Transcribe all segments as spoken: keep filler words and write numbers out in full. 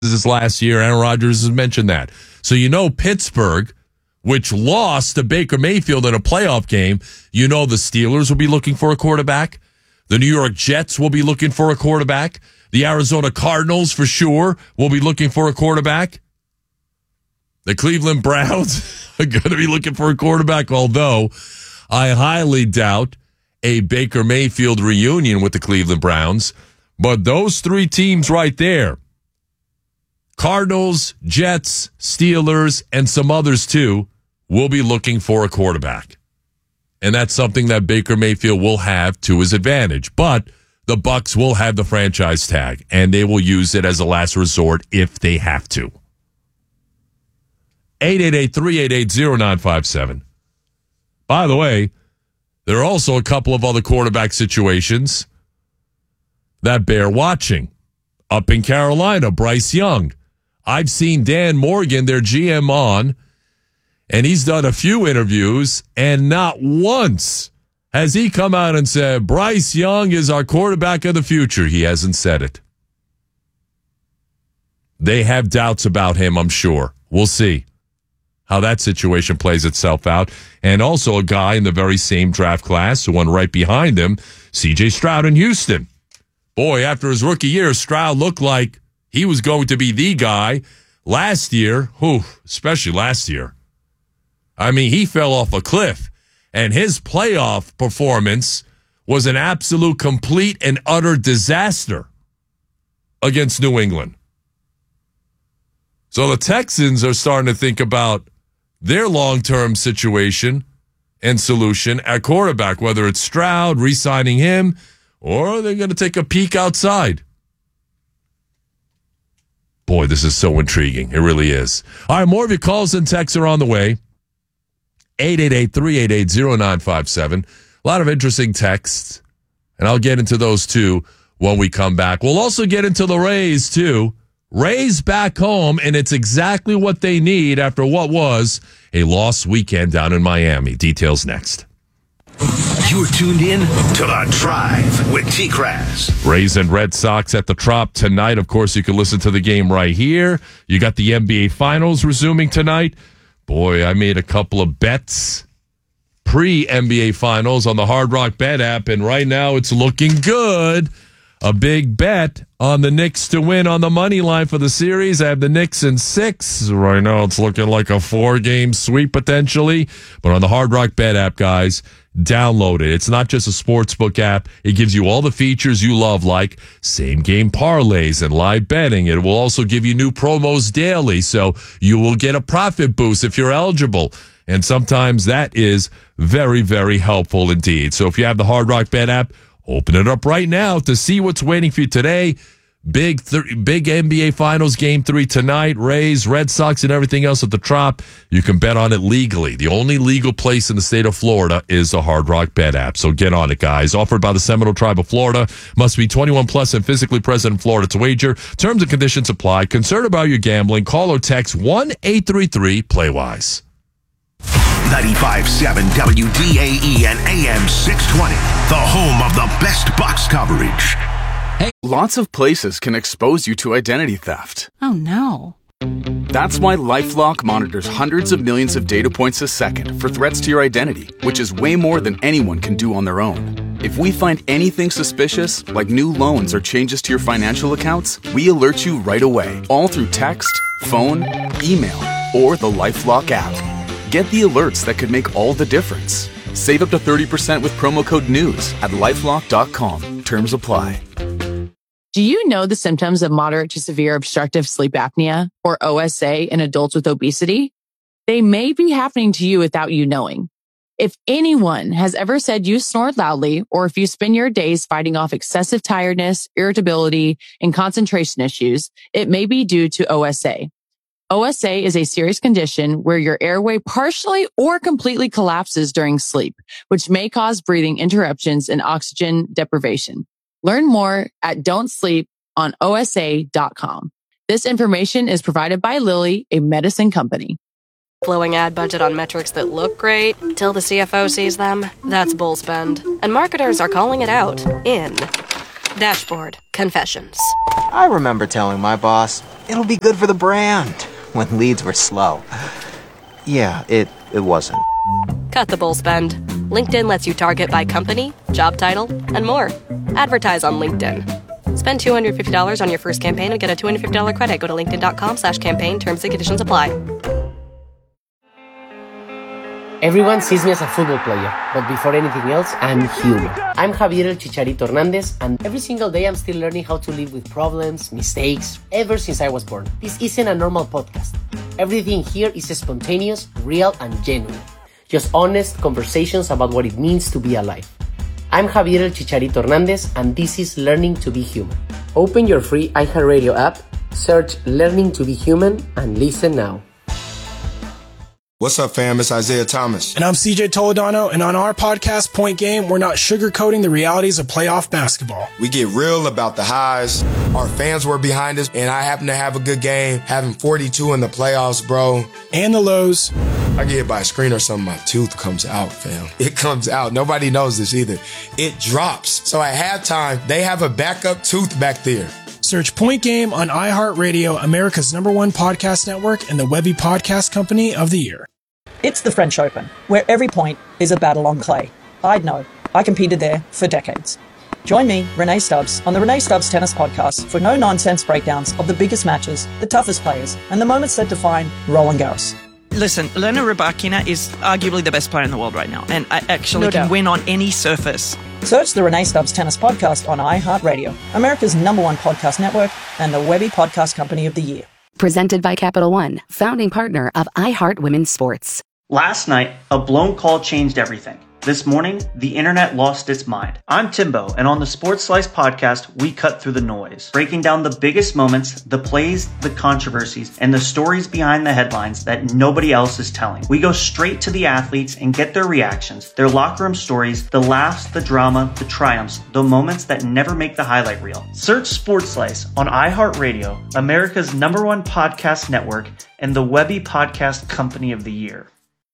this last year. Aaron Rodgers has mentioned that. So you know Pittsburgh, which lost to Baker Mayfield in a playoff game, you know the Steelers will be looking for a quarterback. The New York Jets will be looking for a quarterback. The Arizona Cardinals, for sure, will be looking for a quarterback. The Cleveland Browns are going to be looking for a quarterback, although I highly doubt a Baker Mayfield reunion with the Cleveland Browns. But those three teams right there, Cardinals, Jets, Steelers, and some others too, will be looking for a quarterback. And that's something that Baker Mayfield will have to his advantage. But the Bucs will have the franchise tag, and they will use it as a last resort if they have to. eight eight eight, three eight eight, zero nine five seven. By the way, there are also a couple of other quarterback situations that bear watching. Up in Carolina, Bryce Young. I've seen Dan Morgan, their G M, on, and he's done a few interviews, and not once has he come out and said, Bryce Young is our quarterback of the future. He hasn't said it. They have doubts about him, I'm sure. We'll see how that situation plays itself out. And also a guy in the very same draft class, the one right behind him, C J Stroud in Houston. Boy, after his rookie year, Stroud looked like he was going to be the guy. Last year, whew, especially last year, I mean, he fell off a cliff. And his playoff performance was an absolute, complete, and utter disaster against New England. So the Texans are starting to think about their long-term situation and solution at quarterback, whether it's Stroud, re-signing him, or they're going to take a peek outside. Boy, this is so intriguing. It really is. All right, more of your calls and texts are on the way. eight eight eight, three eight eight, zero nine five seven. A lot of interesting texts, and I'll get into those too when we come back. We'll also get into the Rays too. Rays back home, and it's exactly what they need after what was a lost weekend down in Miami. Details next. You're tuned in to The Drive with T-Crass. Rays and Red Sox at the Trop tonight. Of course, you can listen to the game right here. You got the N B A Finals resuming tonight. Boy, I made a couple of bets pre-N B A Finals on the Hard Rock Bet app, and right now it's looking good. A big bet on the Knicks to win on the money line for the series. I have the Knicks in six. Right now it's looking like a four-game sweep potentially. But on the Hard Rock Bet app, guys, download it. It's not just a sportsbook app. It gives you all the features you love, like same-game parlays and live betting. It will also give you new promos daily, so you will get a profit boost if you're eligible. And sometimes that is very, very helpful indeed. So if you have the Hard Rock Bet app, open it up right now to see what's waiting for you today. Big th- big N B A Finals Game three tonight. Rays, Red Sox, and everything else at the Trop. You can bet on it legally. The only legal place in the state of Florida is the Hard Rock Bet app. So get on it, guys. Offered by the Seminole Tribe of Florida. Must be twenty-one plus and physically present in Florida to wager. Terms and conditions apply. Concerned about your gambling? Call or text one eight three three play wise. ninety-five point seven W D A E and A M six twenty, the home of the best Bucks coverage. Hey. Lots of places can expose you to identity theft. Oh, no. That's why LifeLock monitors hundreds of millions of data points a second for threats to your identity, which is way more than anyone can do on their own. If we find anything suspicious, like new loans or changes to your financial accounts, we alert you right away, all through text, phone, email, or the LifeLock app. Get the alerts that could make all the difference. Save up to thirty percent with promo code NEWS at lifelock dot com. Terms apply. Do you know the symptoms of moderate to severe obstructive sleep apnea, or O S A, in adults with obesity? They may be happening to you without you knowing. If anyone has ever said you snore loudly, or if you spend your days fighting off excessive tiredness, irritability, and concentration issues, it may be due to O S A. O S A is a serious condition where your airway partially or completely collapses during sleep, which may cause breathing interruptions and oxygen deprivation. Learn more at don't sleep on O S A dot com. This information is provided by Lilly, a medicine company. Flowing ad budget on metrics that look great till the C F O sees them. That's bull spend. And marketers are calling it out in Dashboard. Confessions. I remember telling my boss, it'll be good for the brand, when leads were slow. Yeah, it, it wasn't. Cut the bull spend. LinkedIn lets you target by company, job title, and more. Advertise on LinkedIn. Spend two hundred fifty dollars on your first campaign and get a two hundred fifty dollars credit. Go to linkedin.com slash campaign. Terms and conditions apply. Everyone sees me as a football player, but before anything else, I'm human. I'm Javier El Chicharito Hernandez, and every single day I'm still learning how to live with problems, mistakes, ever since I was born. This isn't a normal podcast. Everything here is spontaneous, real, and genuine. Just honest conversations about what it means to be alive. I'm Javier El Chicharito Hernandez, and this is Learning to be Human. Open your free iHeartRadio app, search Learning to be Human, and listen now. What's up, fam? It's Isaiah Thomas. And I'm C J Toledano, and on our podcast, Point Game, we're not sugarcoating the realities of playoff basketball. We get real about the highs. Our fans were behind us, and I happen to have a good game, having forty-two in the playoffs, bro. And the lows. I get hit by a screen or something, my tooth comes out, fam. It comes out. Nobody knows this either. It drops. So at halftime, they have a backup tooth back there. Search Point Game on iHeartRadio, America's number one podcast network, and the Webby Podcast Company of the Year. It's the French Open, where every point is a battle on clay. I'd know. I competed there for decades. Join me, Renee Stubbs, on the Renee Stubbs Tennis Podcast for no-nonsense breakdowns of the biggest matches, the toughest players, and the moments that define Roland Garros. Listen, Elena Rybakina is arguably the best player in the world right now, and I actually No can doubt. win on any surface. Search the Renee Stubbs Tennis Podcast on iHeartRadio, America's number one podcast network, and the Webby Podcast Company of the Year. Presented by Capital One, founding partner of iHeart Women's Sports. Last night, a blown call changed everything. This morning, the internet lost its mind. I'm Timbo, and on the Sports Slice podcast, we cut through the noise, breaking down the biggest moments, the plays, the controversies, and the stories behind the headlines that nobody else is telling. We go straight to the athletes and get their reactions, their locker room stories, the laughs, the drama, the triumphs, the moments that never make the highlight reel. Search Sports Slice on iHeartRadio, America's number one podcast network, and the Webby Podcast Company of the Year.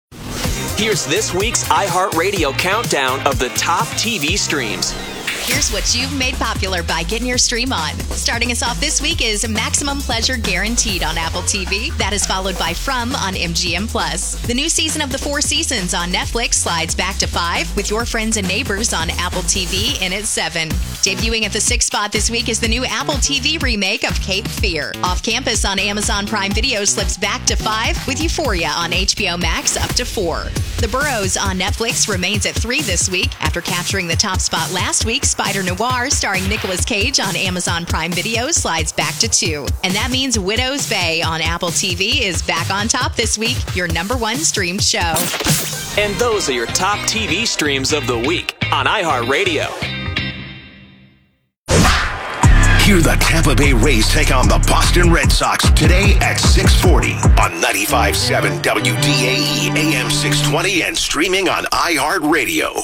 Here's this week's iHeartRadio countdown of the top T V streams. Here's what you've made popular by getting your stream on. Starting us off this week is Maximum Pleasure Guaranteed on Apple T V. That is followed by From on M G M Plus. The new season of The Four Seasons on Netflix slides back to five, with Your Friends and Neighbors on Apple T V in at seven. Debuting at the sixth spot this week is the new Apple T V remake of Cape Fear. Off Campus on Amazon Prime Video slips back to five, with Euphoria on H B O Max up to four. The Burrows on Netflix remains at three this week after capturing the top spot last week. Spider Noir, starring Nicolas Cage on Amazon Prime Video, slides back to two. And that means Widow's Bay on Apple T V is back on top this week, your number one streamed show. And those are your top T V streams of the week on iHeartRadio. Hear the Tampa Bay Rays take on the Boston Red Sox today at six forty on ninety-five point seven W D A E A M six twenty and streaming on iHeartRadio.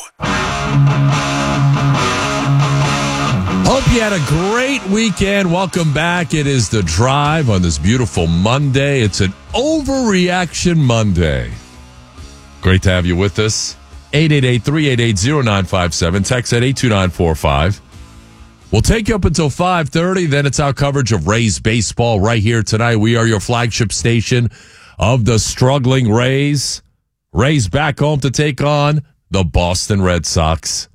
Hope you had a great weekend. Welcome back. It is The Drive on this beautiful Monday. It's an overreaction Monday. Great to have you with us. eight eight eight, three eight eight, zero nine five seven. Text at eight two nine four five. We'll take you up until five thirty. Then it's our coverage of Rays baseball right here tonight. We are your flagship station of the struggling Rays. Rays back home to take on the Boston Red Sox.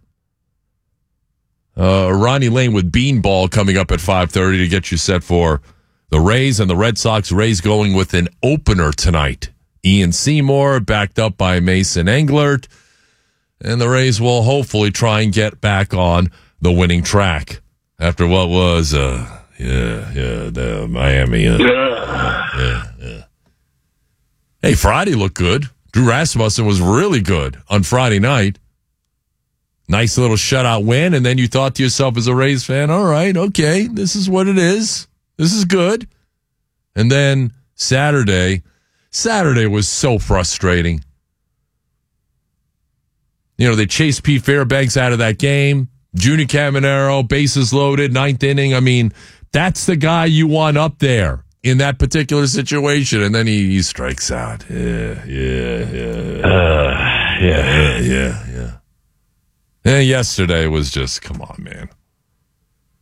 Uh, Ronnie Lane with Beanball coming up at five thirty to get you set for the Rays and the Red Sox. Rays going with an opener tonight. Ian Seymour backed up by Mason Englert. And the Rays will hopefully try and get back on the winning track after what was, uh, yeah, yeah, the Miami. Uh, yeah, yeah. Hey, Friday looked good. Drew Rasmussen was really good on Friday night. Nice little shutout win, and then you thought to yourself as a Rays fan, all right, okay, this is what it is. This is good. And then Saturday, Saturday was so frustrating. You know, they chased Pete Fairbanks out of that game. Junior Caminero, bases loaded, ninth inning. I mean, that's the guy you want up there in that particular situation. And then he, he strikes out. Yeah, yeah, yeah. Uh, yeah, yeah, yeah, yeah. And yesterday was just, come on, man.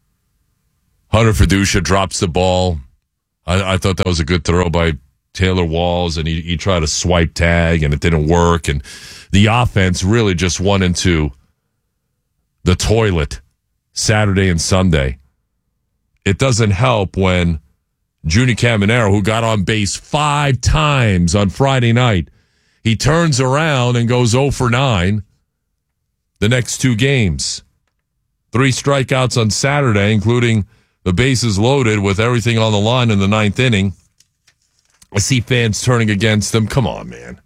Hunter Fiducia drops the ball. I, I thought that was a good throw by Taylor Walls, and he, he tried a swipe tag, and it didn't work. And the offense really just went into the toilet Saturday and Sunday. It doesn't help when Junior Caminero, who got on base five times on Friday night, he turns around and goes oh for nine the next two games. Three strikeouts on Saturday, including the bases loaded with everything on the line in the ninth inning. I see fans turning against them. Come on, man.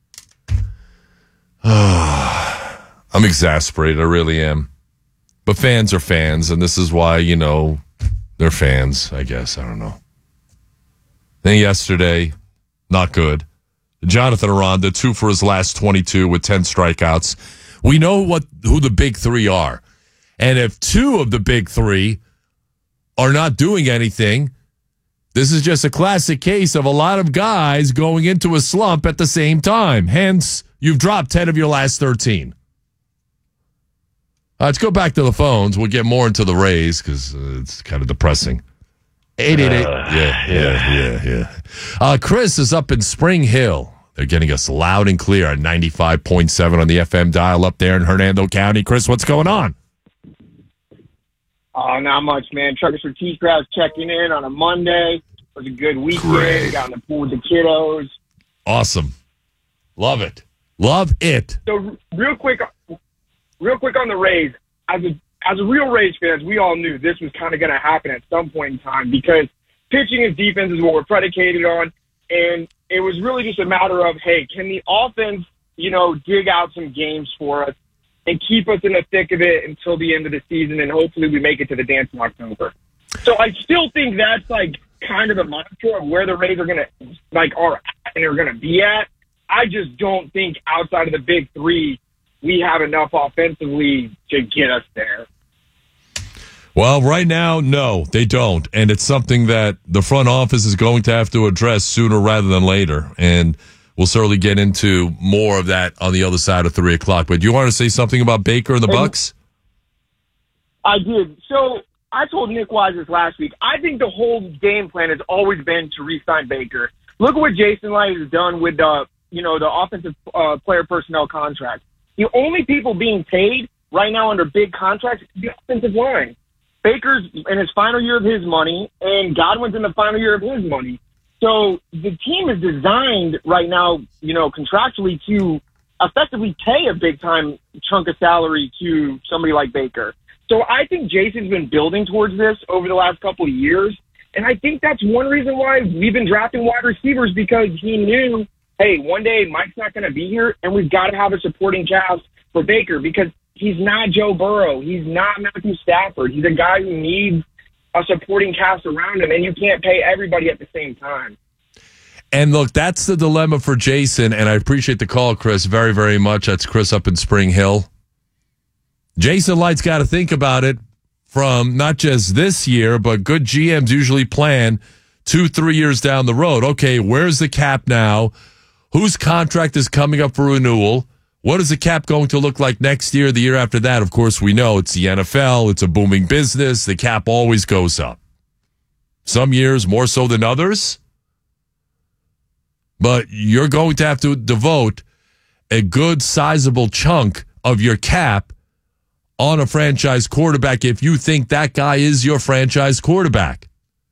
I'm exasperated. I really am. But fans are fans, and this is why, you know, they're fans, I guess. I don't know. Then yesterday, not good. Jonathan Aranda, two for his last twenty-two with ten strikeouts. We know what who the big three are. And if two of the big three are not doing anything, this is just a classic case of a lot of guys going into a slump at the same time. Hence, you've dropped ten of your last thirteen. Uh, let's go back to the phones. We'll get more into the Rays because uh, it's kind of depressing. eight eight eight Uh, yeah, yeah, yeah, yeah. Uh, Chris is up in Spring Hill. They're getting us loud and clear at ninety-five point seven on the F M dial up there in Hernando County. Chris, what's going on? Oh, not much, man. Truckers for T-Crowds checking in on a Monday. It was a good weekend. Great. Got in the pool with the kiddos. Awesome. Love it. Love it. So real quick, real quick on the Rays. As a as a real Rays fans, we all knew this was kind of going to happen at some point in time because pitching and defense is what we're predicated on, and it was really just a matter of, hey, can the offense, you know, dig out some games for us and keep us in the thick of it until the end of the season, and hopefully we make it to the dance in October. So I still think that's like kind of the mantra of where the Rays are going to like are at and are going to be at. I just don't think outside of the big three we have enough offensively to get us there. Well, right now, no, they don't. And it's something that the front office is going to have to address sooner rather than later. And we'll certainly get into more of that on the other side of three o'clock. But do you want to say something about Baker and the Bucks? I did. So I told Nick Wise this last week. I think the whole game plan has always been to re-sign Baker. Look at what Jason Light has done with the, you know, the offensive uh, player personnel contract. The only people being paid right now under big contracts is the offensive line. Baker's in his final year of his money, and Godwin's in the final year of his money. So the team is designed right now, you know, contractually to effectively pay a big-time chunk of salary to somebody like Baker. So I think Jason's been building towards this over the last couple of years, and I think that's one reason why we've been drafting wide receivers, because he knew, hey, one day Mike's not going to be here, and we've got to have a supporting cast for Baker, because he's not Joe Burrow. He's not Matthew Stafford. He's a guy who needs a supporting cast around him, and you can't pay everybody at the same time. And look, that's the dilemma for Jason, and I appreciate the call, Chris, very, very much. That's Chris up in Spring Hill. Jason Light's got to think about it from not just this year, but good G Ms usually plan two, three years down the road. Okay, where's the cap now? Whose contract is coming up for renewal? What is the cap going to look like next year, the year after that? Of course, we know it's the N F L. It's a booming business. The cap always goes up. Some years more so than others. But you're going to have to devote a good sizable chunk of your cap on a franchise quarterback if you think that guy is your franchise quarterback.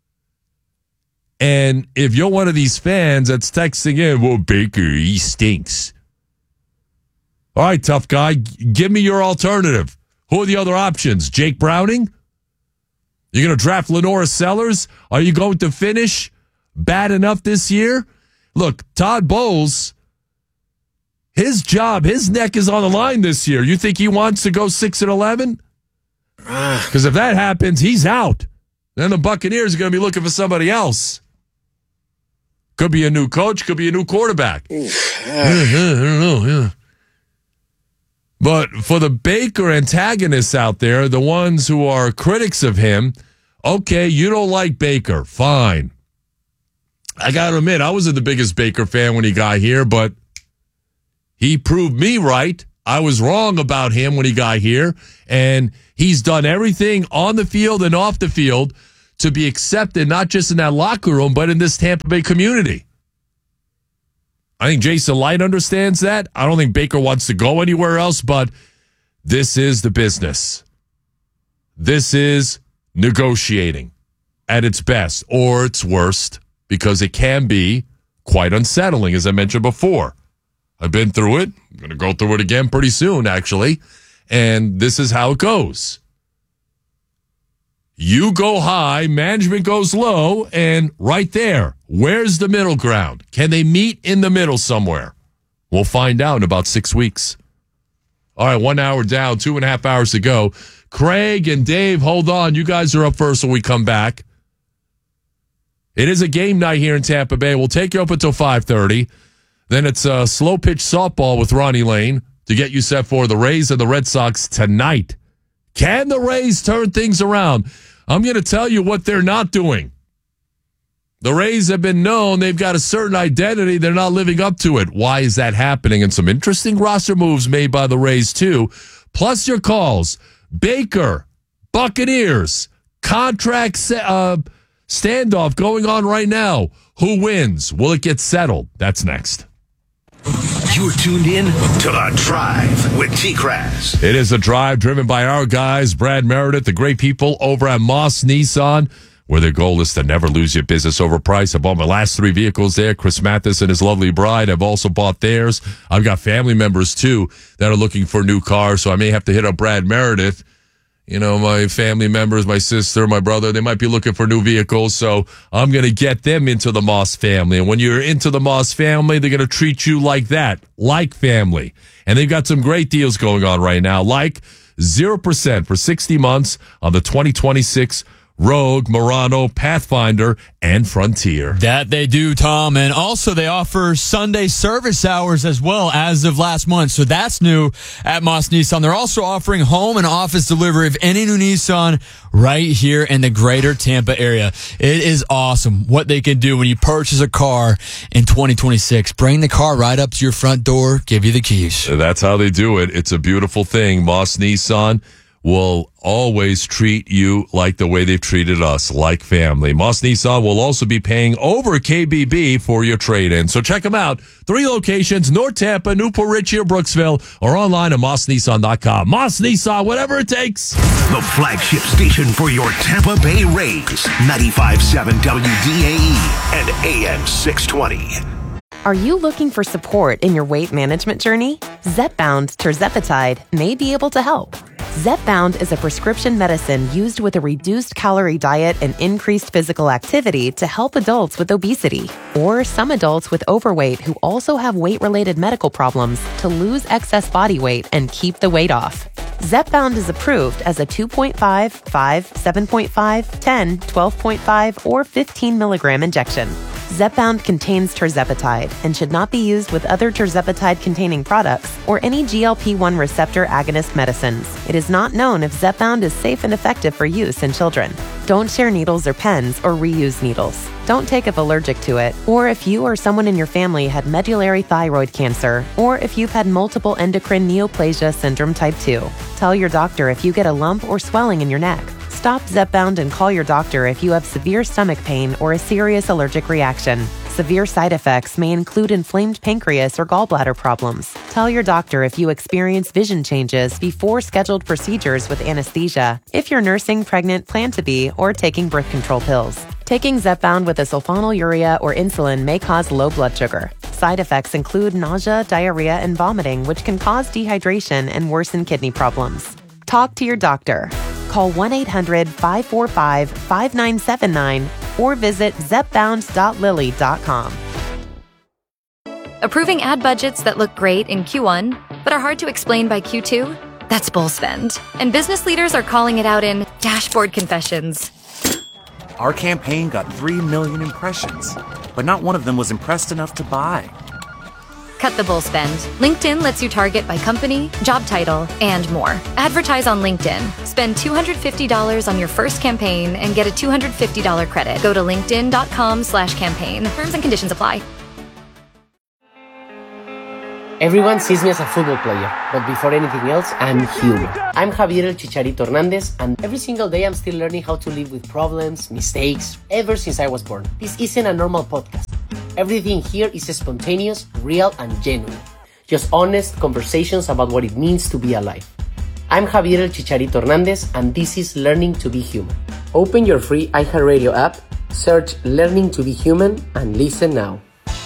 And if you're one of these fans that's texting in, well, Baker, he stinks. All right, tough guy, give me your alternative. Who are the other options? Jake Browning? You're going to draft Lenora Sellers? Are you going to finish bad enough this year? Look, Todd Bowles, his job, his neck is on the line this year. You think he wants to go six and eleven? Because if that happens, he's out. Then the Buccaneers are going to be looking for somebody else. Could be a new coach, could be a new quarterback. I don't know, yeah. But for the Baker antagonists out there, the ones who are critics of him, okay, you don't like Baker, fine. I got to admit, I wasn't the biggest Baker fan when he got here, but he proved me right. I was wrong about him when he got here, and he's done everything on the field and off the field to be accepted, not just in that locker room, but in this Tampa Bay community. I think Jason Light understands that. I don't think Baker wants to go anywhere else, but this is the business. This is negotiating at its best or its worst, because it can be quite unsettling, as I mentioned before. I've been through it. I'm going to go through it again pretty soon, actually. And this is how it goes. You go high, management goes low, and right there, where's the middle ground? Can they meet in the middle somewhere? We'll find out in about six weeks. All right, one hour down, two and a half hours to go. Craig and Dave, hold on. You guys are up first when we come back. It is a game night here in Tampa Bay. We'll take you up until five thirty. Then it's a slow pitch softball with Ronnie Lane to get you set for the Rays and the Red Sox tonight. Can the Rays turn things around? I'm going to tell you what they're not doing. The Rays have been known. They've got a certain identity. They're not living up to it. Why is that happening? And some interesting roster moves made by the Rays, too. Plus your calls. Baker, Buccaneers, contract uh, standoff going on right now. Who wins? Will it get settled? That's next. You're tuned in to The Drive with T-Crass. It is a drive driven by our guys, Brad Meredith, the great people over at Moss Nissan, where their goal is to never lose your business over price. I bought my last three vehicles there. Chris Mathis and his lovely bride have also bought theirs. I've got family members, too, that are looking for new cars, so I may have to hit up Brad Meredith. You know, my family members, my sister, my brother, they might be looking for new vehicles, so I'm going to get them into the Moss family. And when you're into the Moss family, they're going to treat you like that, like family. And they've got some great deals going on right now, like zero percent for sixty months on the twenty twenty-six Rogue, Murano, Pathfinder, and Frontier. That they do, Tom. And also they offer Sunday service hours as well as of last month. So that's new at Moss Nissan. They're also offering home and office delivery of any new Nissan right here in the greater Tampa area. It is awesome what they can do when you purchase a car in twenty twenty-six. Bring the car right up to your front door, give you the keys. That's how they do it. It's a beautiful thing. Moss Nissan will always treat you like the way they've treated us, like family. Moss Nissan will also be paying over K B B for your trade-in. So check them out. Three locations, North Tampa, Newport Richie, or Brooksville, or online at moss nissan dot com. Moss Nissan, whatever it takes. The flagship station for your Tampa Bay Rays. ninety-five point seven W D A E and A M six twenty. Are you looking for support in your weight management journey? Zepbound tirzepatide may be able to help. Zepbound is a prescription medicine used with a reduced calorie diet and increased physical activity to help adults with obesity or some adults with overweight who also have weight-related medical problems to lose excess body weight and keep the weight off. Zepbound is approved as a two point five, five, seven point five, ten, twelve point five, or fifteen milligram injection. Zepbound contains tirzepatide and should not be used with other tirzepatide-containing products or any G L P one receptor agonist medicines. It is not known if Zepbound is safe and effective for use in children. Don't share needles or pens or reuse needles. Don't take if allergic to it, or if you or someone in your family had medullary thyroid cancer, or if you've had multiple endocrine neoplasia syndrome type two. Tell your doctor if you get a lump or swelling in your neck. Stop Zepbound and call your doctor if you have severe stomach pain or a serious allergic reaction. Severe side effects may include inflamed pancreas or gallbladder problems. Tell your doctor if you experience vision changes before scheduled procedures with anesthesia, if you're nursing, pregnant, plan to be, or taking birth control pills. Taking Zepbound with a sulfonylurea or insulin may cause low blood sugar. Side effects include nausea, diarrhea, and vomiting, which can cause dehydration and worsen kidney problems. Talk to your doctor. Call one eight hundred, five four five, five nine seven nine or visit zepbound dot lilly dot com. Approving ad budgets that look great in Q one, but are hard to explain by Q two? That's bull spend. And business leaders are calling it out in dashboard confessions. Our campaign got three million impressions, but not one of them was impressed enough to buy. Cut the bull spend. LinkedIn lets you target by company, job title, and more. Advertise on LinkedIn. Spend two hundred fifty dollars on your first campaign and get a two hundred fifty dollars credit. Go to linkedin.com slash campaign. Terms and conditions apply. Everyone sees me as a football player, but before anything else, I'm human. I'm Javier El Chicharito Hernandez, and every single day I'm still learning how to live with problems, mistakes, ever since I was born. This isn't a normal podcast. Everything here is spontaneous, real, and genuine. Just honest conversations about what it means to be alive. I'm Javier El Chicharito Hernandez, and this is Learning to be Human. Open your free iHeartRadio app, search Learning to be Human, and listen now.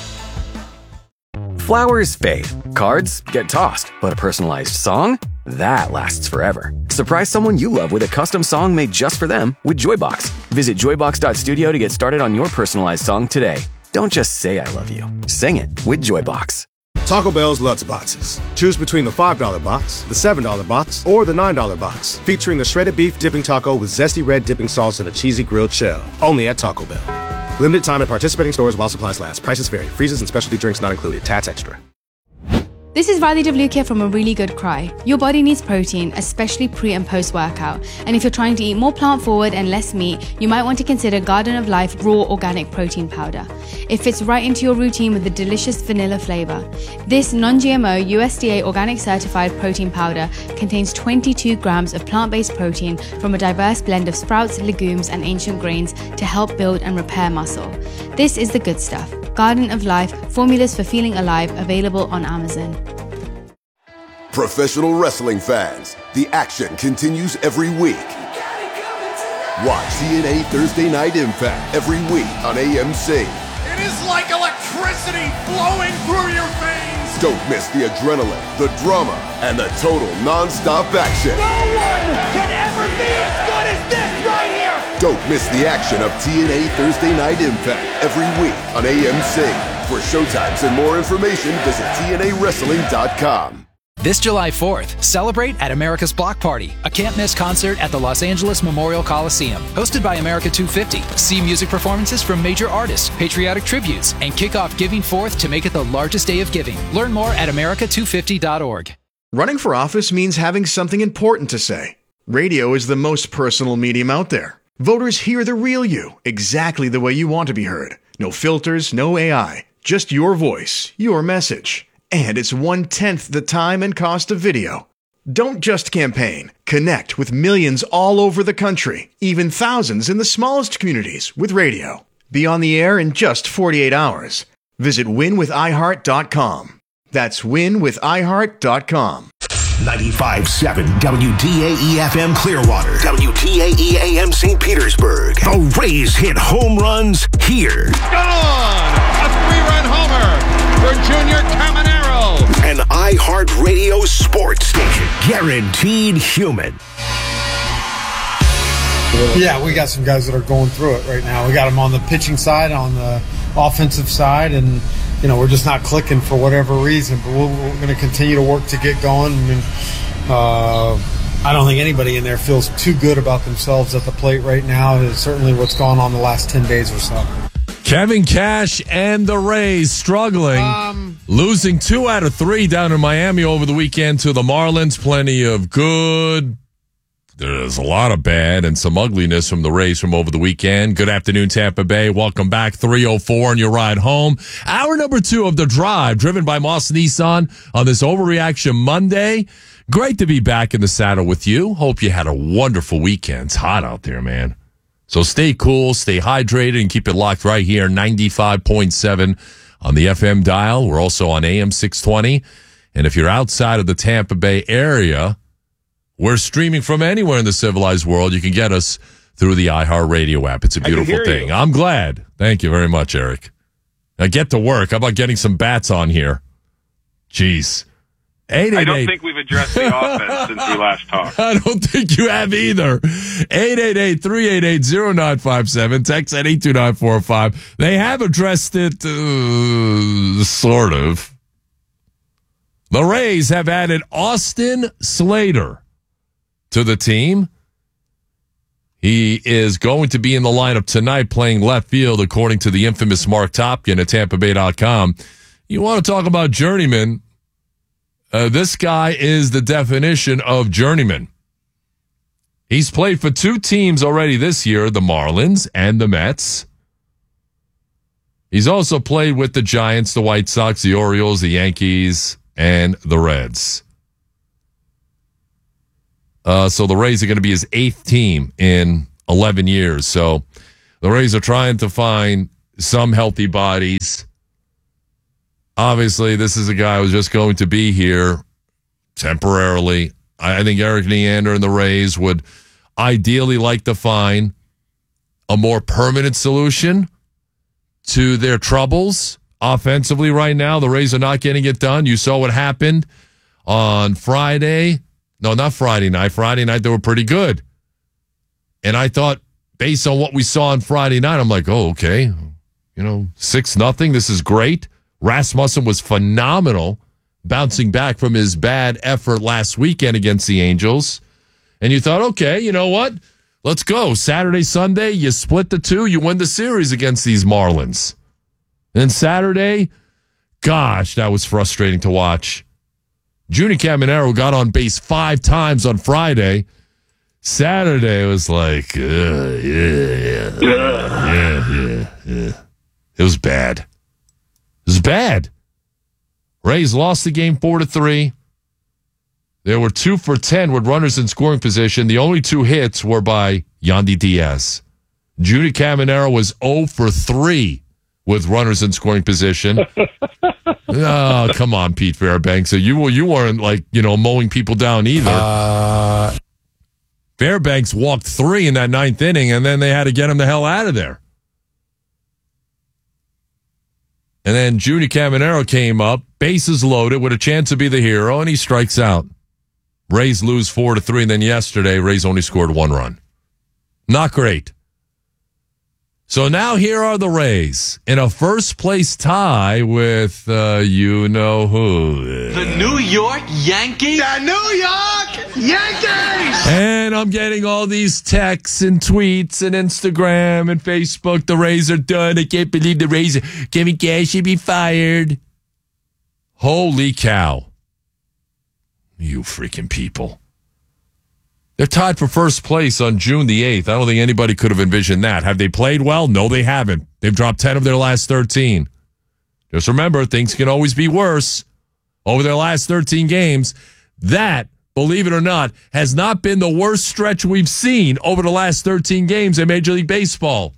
Flowers fade, cards get tossed, but a personalized song? That lasts forever. Surprise someone you love with a custom song made just for them with Joybox. Visit joybox dot studio to get started on your personalized song today. Don't just say I love you. Sing it with Joybox. Taco Bell's Lutz Boxes. Choose between the five dollar box, the seven dollar box, or the nine dollar box. Featuring the shredded beef dipping taco with zesty red dipping sauce and a cheesy grilled shell. Only at Taco Bell. Limited time at participating stores while supplies last. Prices vary. Freezes and specialty drinks not included. Tats extra. This is Riley DeVluke from A Really Good Cry. Your body needs protein, especially pre and post workout. And if you're trying to eat more plant forward and less meat, you might want to consider Garden of Life Raw Organic Protein Powder. It fits right into your routine with a delicious vanilla flavor. This non-G M O U S D A organic certified protein powder contains twenty-two grams of plant-based protein from a diverse blend of sprouts, legumes, and ancient grains to help build and repair muscle. This is the good stuff. Garden of Life, formulas for feeling alive, available on Amazon. Professional wrestling fans, the action continues every week. Watch T N A Thursday Night Impact every week on A M C. It is like electricity flowing through your veins. Don't miss the adrenaline, the drama, and the total non-stop action. No one can ever be as good as this right here. Don't miss the action of T N A Thursday Night Impact every week on A M C. For showtimes and more information, visit T N A wrestling dot com. This July fourth, celebrate at America's Block Party, a can't-miss concert at the Los Angeles Memorial Coliseum. Hosted by America two fifty, see music performances from major artists, patriotic tributes, and kick off Giving Fourth to make it the largest day of giving. Learn more at America two fifty dot org. Running for office means having something important to say. Radio is the most personal medium out there. Voters hear the real you, exactly the way you want to be heard. No filters, no A I, just your voice, your message. And it's one-tenth the time and cost of video. Don't just campaign. Connect with millions all over the country, even thousands in the smallest communities with radio. Be on the air in just forty-eight hours. Visit win with i heart dot com. That's win with i heart dot com. ninety-five point seven W D A E F M Clearwater. W D A E A M Saint Petersburg. The Rays hit home runs here. Gone! A three-run homer for Junior Caminero. An iHeartRadio sports station. Guaranteed human. Yeah, we got some guys that are going through it right now. We got them on the pitching side, on the offensive side, and, you know, we're just not clicking for whatever reason. But we're, we're going to continue to work to get going. I mean, uh, I don't think anybody in there feels too good about themselves at the plate right now. It's certainly what's gone on the last ten days or so. Kevin Cash and the Rays struggling, um, losing two out of three down in Miami over the weekend to the Marlins. Plenty of good. There's a lot of bad and some ugliness from the Rays from over the weekend. Good afternoon, Tampa Bay. Welcome back. three oh four on your ride home. Hour number two of The Drive, driven by Moss Nissan on this Overreaction Monday. Great to be back in the saddle with you. Hope you had a wonderful weekend. It's hot out there, man. So stay cool, stay hydrated, and keep it locked right here, ninety-five point seven on the F M dial. We're also on A M six twenty. And if you're outside of the Tampa Bay area, we're streaming from anywhere in the civilized world. You can get us through the iHeartRadio app. It's a beautiful thing. You. I'm glad. Thank you very much, Eric. Now get to work. How about getting some bats on here? Jeez. eight eight eight I don't think we've addressed the offense since we last talked. I don't think you have either. eight eight eight, three eight eight, zero nine five seven. Text at eight two nine four five. They have addressed it, uh, sort of. The Rays have added Austin Slater to the team. He is going to be in the lineup tonight playing left field, according to the infamous Mark Topkin at Tampa Bay dot com. You want to talk about journeyman? Uh, this guy is the definition of journeyman. He's played for two teams already this year, the Marlins and the Mets. He's also played with the Giants, the White Sox, the Orioles, the Yankees, and the Reds. Uh, so the Rays are going to be his eighth team in eleven years. So the Rays are trying to find some healthy bodies. Obviously, this is a guy who's just going to be here temporarily. I think Eric Neander and the Rays would ideally like to find a more permanent solution to their troubles offensively right now. The Rays are not getting it done. You saw what happened on Friday. No, not Friday night. Friday night, they were pretty good. And I thought, based on what we saw on Friday night, I'm like, oh, okay. You know, six nothing. This is great. Rasmussen was phenomenal, bouncing back from his bad effort last weekend against the Angels. And you thought, okay, you know what? Let's go. Saturday, Sunday, you split the two, you win the series against these Marlins. And Saturday, gosh, that was frustrating to watch. Junior Caminero got on base five times on Friday. Saturday was like, uh, yeah, yeah, yeah, yeah, yeah. It was bad. It was bad. Rays lost the game four to three. There were two for ten with runners in scoring position. The only two hits were by Yandy Diaz. Junior Caminero was zero for three with runners in scoring position. Oh, come on, Pete Fairbanks. So you you weren't like, you know, mowing people down either. Uh... Fairbanks walked three in that ninth inning, and then they had to get him the hell out of there. And then Junior Caminero came up, bases loaded, with a chance to be the hero, and he strikes out. Rays lose four to three, and then yesterday, Rays only scored one run. Not great. So now here are the Rays in a first-place tie with uh, you-know-who. The New York Yankees? The New York Yankees! And I'm getting all these texts and tweets and Instagram and Facebook. The Rays are done. I can't believe the Rays. Kevin Cash should be fired. Holy cow. You freaking people. They're tied for first place on June the eighth. I don't think anybody could have envisioned that. Have they played well? No, they haven't. They've dropped ten of their last thirteen. Just remember, things can always be worse. Over their last thirteen games, that, believe it or not, has not been the worst stretch we've seen over the last thirteen games in Major League Baseball.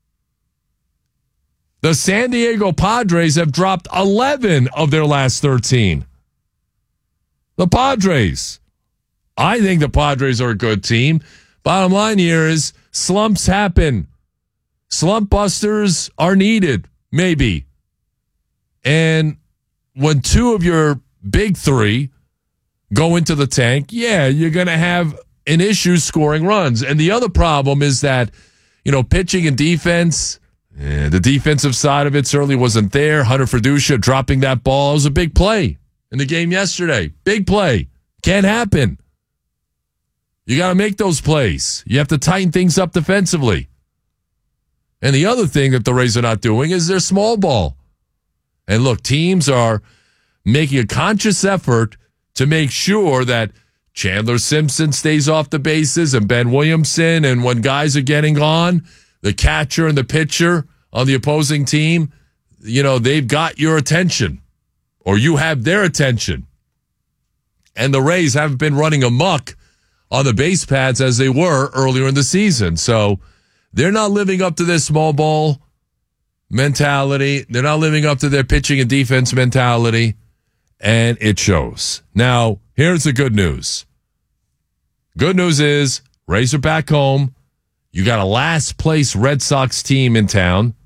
The San Diego Padres have dropped eleven of their last thirteen. The Padres. I think the Padres are a good team. Bottom line here is slumps happen. Slump busters are needed, maybe. And when two of your big three go into the tank, yeah, you're going to have an issue scoring runs. And the other problem is that, you know, pitching and defense, eh, the defensive side of it certainly wasn't there. Hunter Freducia dropping that ball was a big play in the game yesterday. Big play. Can't happen. You got to make those plays. You have to tighten things up defensively. And the other thing that the Rays are not doing is their small ball. And look, teams are making a conscious effort to make sure that Chandler Simpson stays off the bases and Ben Williamson, and when guys are getting on, the catcher and the pitcher on the opposing team, you know, they've got your attention, or you have their attention. And the Rays haven't been running amok on the base pads as they were earlier in the season. So they're not living up to their small ball mentality. They're not living up to their pitching and defense mentality, and it shows. Now, here's the good news. Good news is Rays are back home. You got a last place Red Sox team in town.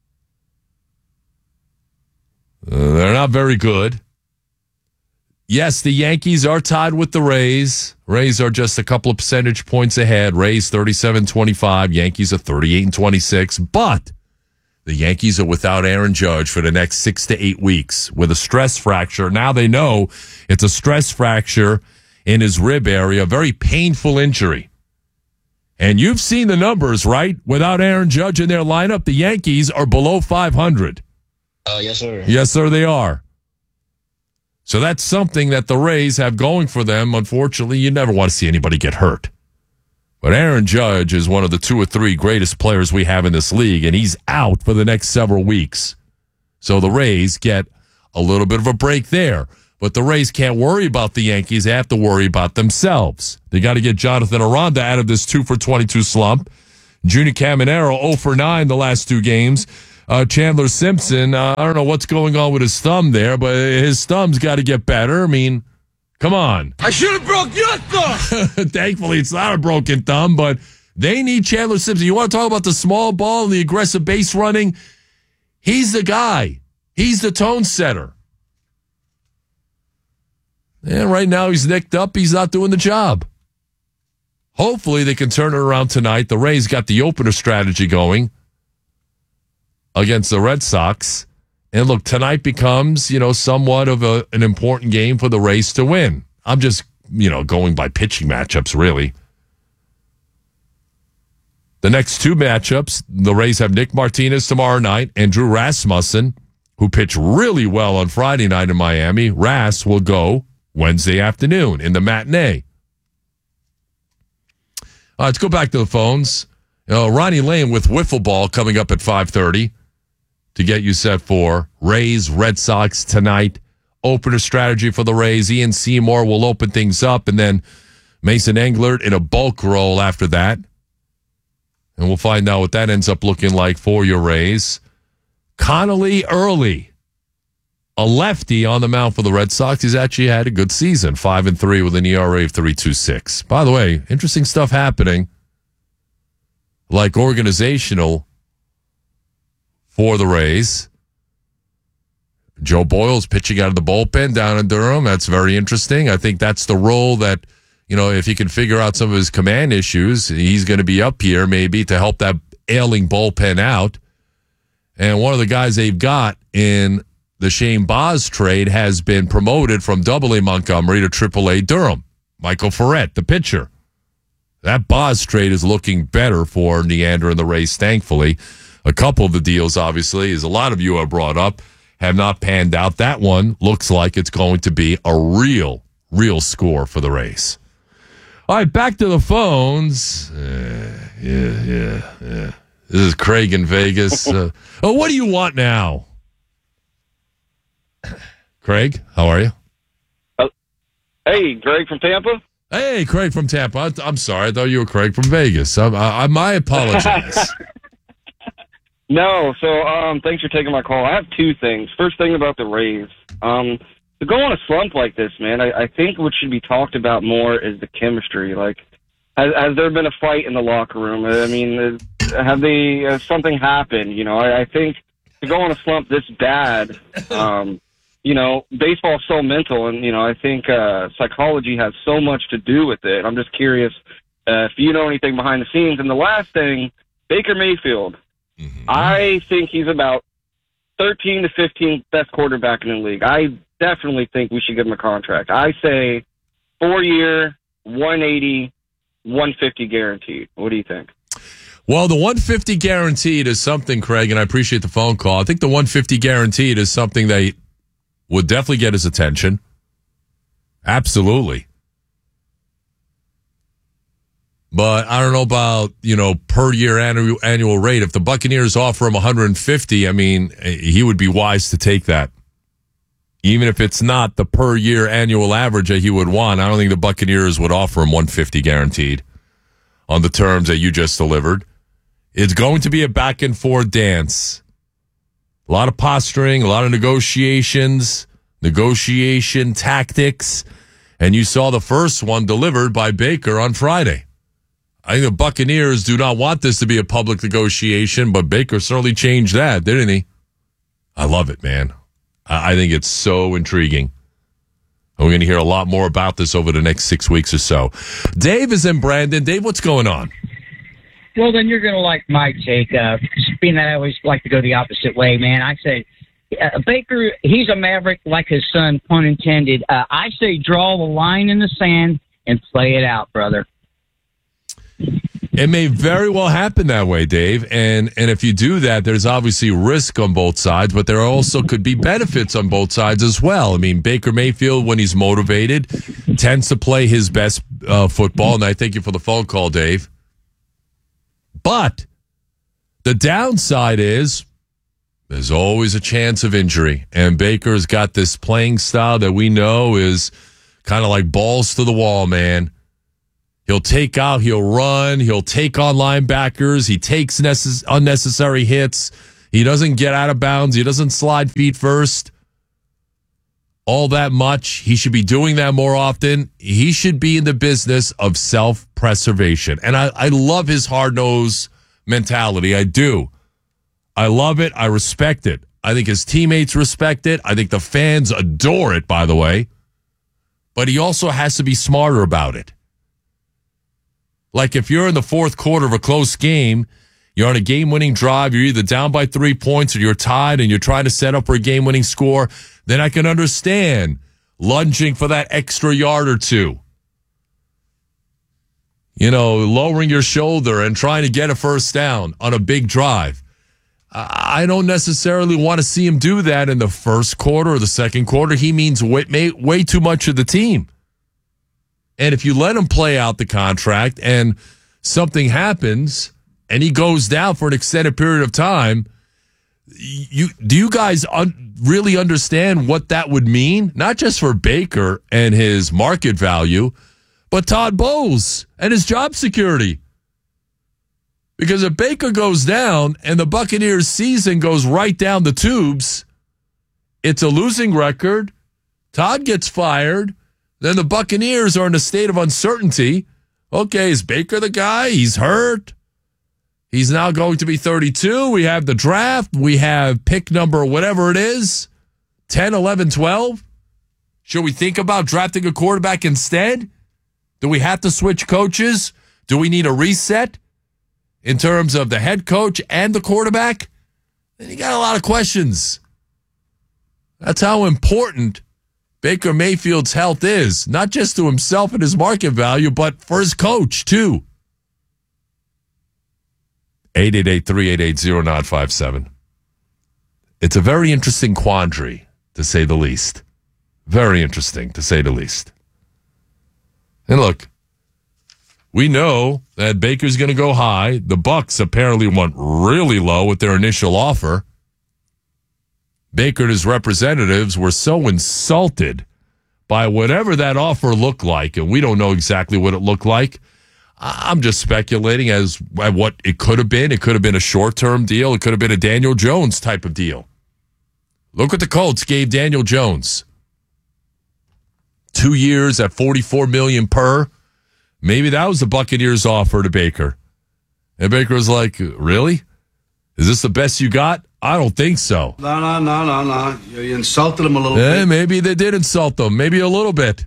Uh, they're not very good. Yes, the Yankees are tied with the Rays. Rays are just a couple of percentage points ahead. Rays thirty-seven twenty-five. Yankees are thirty-eight and twenty-six. But the Yankees are without Aaron Judge for the next six to eight weeks with a stress fracture. Now they know it's a stress fracture in his rib area, a very painful injury. And you've seen the numbers, right? Without Aaron Judge in their lineup, the Yankees are below five hundred. Uh, yes, sir. Yes, sir, they are. So that's something that the Rays have going for them. Unfortunately, you never want to see anybody get hurt. But Aaron Judge is one of the two or three greatest players we have in this league, and he's out for the next several weeks. So the Rays get a little bit of a break there. But the Rays can't worry about the Yankees. They have to worry about themselves. They got to get Jonathan Aranda out of this two for twenty-two slump. Junior Caminero, oh for nine the last two games. Uh, Chandler Simpson, uh, I don't know what's going on with his thumb there, but his thumb's got to get better. I mean, come on. I should have broke your thumb. Thankfully, it's not a broken thumb, but they need Chandler Simpson. You want to talk about the small ball and the aggressive base running? He's the guy. He's the tone setter. And right now he's nicked up. He's not doing the job. Hopefully they can turn it around tonight. The Rays got the opener strategy going against the Red Sox. And look, tonight becomes, you know, somewhat of a, an important game for the Rays to win. I'm just, you know, going by pitching matchups, really. The next two matchups, the Rays have Nick Martinez tomorrow night and Drew Rasmussen, who pitched really well on Friday night in Miami. Ras will go Wednesday afternoon in the matinee. Uh, let's go back to the phones. You know, Ronnie Lane with Wiffle Ball coming up at five thirty to get you set for Rays, Red Sox tonight. Opener strategy for the Rays. Ian Seymour will open things up, and then Mason Englert in a bulk role after that. And we'll find out what that ends up looking like for your Rays. Connolly Early, a lefty on the mound for the Red Sox. He's actually had a good season, five and three with an E R A of three point two six. By the way, interesting stuff happening, like organizational for the Rays. Joe Boyle's pitching out of the bullpen down in Durham. That's very interesting. I think that's the role that, you know, if he can figure out some of his command issues, he's going to be up here maybe to help that ailing bullpen out. And one of the guys they've got in the Shane Baz trade has been promoted from Double A Montgomery to Triple A Durham. Michael Ferret, the pitcher. That Baz trade is looking better for Neander and the Rays, thankfully. A couple of the deals, obviously, as a lot of you have brought up, have not panned out. That one looks like it's going to be a real, real score for the Rays. All right, back to the phones. Uh, yeah, yeah, yeah. This is Craig in Vegas. Uh, oh, what do you want now? Craig, how are you? Uh, hey, Greg from Tampa. Hey, Craig from Tampa. I, I'm sorry. I thought you were Craig from Vegas. I, I, I my apologize. No, so um, thanks for taking my call. I have two things. First thing about the Rays. Um, to go on a slump like this, man, I, I think what should be talked about more is the chemistry. Like, has, has there been a fight in the locker room? I mean, have they has something happened? You know, I, I think to go on a slump this bad, um, you know, baseball's so mental, and you know, I think uh, psychology has so much to do with it. I'm just curious uh, if you know anything behind the scenes. And the last thing, Baker Mayfield. Mm-hmm. I think he's about thirteen to fifteen best quarterback in the league. I definitely think we should give him a contract. I say four-year, one eighty, one fifty guaranteed. What do you think? Well, the one fifty guaranteed is something, Craig, and I appreciate the phone call. I think the one fifty guaranteed is something that would definitely get his attention. Absolutely. But I don't know about, you know, per year annual, annual rate. If the Buccaneers offer him one hundred fifty, I mean, he would be wise to take that. Even if it's not the per year annual average that he would want, I don't think the Buccaneers would offer him one hundred fifty guaranteed on the terms that you just delivered. It's going to be a back and forth dance. A lot of posturing, a lot of negotiations, negotiation tactics. And you saw the first one delivered by Baker on Friday. I think the Buccaneers do not want this to be a public negotiation, but Baker certainly changed that, didn't he? I love it, man. I think it's so intriguing. And we're going to hear a lot more about this over the next six weeks or so. Dave is in Brandon. Dave, what's going on? Well, then you're going to like my take. Uh, being that I always like to go the opposite way, man. I say uh, Baker, he's a maverick like his son, pun intended. Uh, I say draw the line in the sand and play it out, brother. It may very well happen that way, Dave. And and if you do that, there's obviously risk on both sides, but there also could be benefits on both sides as well. I mean, Baker Mayfield, when he's motivated, tends to play his best uh, football. And I thank you for the phone call, Dave. But the downside is There's always a chance of injury. And Baker's got this playing style that we know is kind of like balls to the wall, man. He'll take out, he'll run, he'll take on linebackers. He takes necess- unnecessary hits. He doesn't get out of bounds. He doesn't slide feet first all that much. He should be doing that more often. He should be in the business of self-preservation. And I, I love his hard-nosed mentality. I do. I love it. I respect it. I think his teammates respect it. I think the fans adore it, by the way. But he also has to be smarter about it. Like if you're in the fourth quarter of a close game, you're on a game-winning drive, you're either down by three points or you're tied and you're trying to set up for a game-winning score, then I can understand lunging for that extra yard or two. You know, lowering your shoulder and trying to get a first down on a big drive. I don't necessarily want to see him do that in the first quarter or the second quarter. He means way, way too much of the team. And if you let him play out the contract and something happens and he goes down for an extended period of time, you do you guys un- really understand what that would mean? Not just for Baker and his market value, but Todd Bowles and his job security. Because if Baker goes down and the Buccaneers season goes right down the tubes, it's a losing record. Todd gets fired. Then the Buccaneers are in a state of uncertainty. Okay, is Baker the guy? He's hurt. He's now going to be thirty-two. We have the draft. We have pick number whatever it is, ten, eleven, twelve. Should we think about drafting a quarterback instead? Do we have to switch coaches? Do we need a reset in terms of the head coach and the quarterback? Then you got a lot of questions. That's how important Baker Mayfield's health is, not just to himself and his market value, but for his coach, too. eight eight eight, three eight eight, zero nine five seven. It's a very interesting quandary, to say the least. Very interesting, to say the least. And look, we know that Baker's going to go high. The Bucs apparently went really low with their initial offer. Baker and his representatives were so insulted by whatever that offer looked like, and we don't know exactly what it looked like. I'm just speculating as at what it could have been. It could have been a short-term deal. It could have been a Daniel Jones type of deal. Look what the Colts gave Daniel Jones. Two years at forty-four million dollars per. Maybe that was the Buccaneers' offer to Baker. And Baker was like, really? Is this the best you got? I don't think so. No, no, no, no, no. You insulted him a little eh, bit. Maybe they did insult them. Maybe a little bit.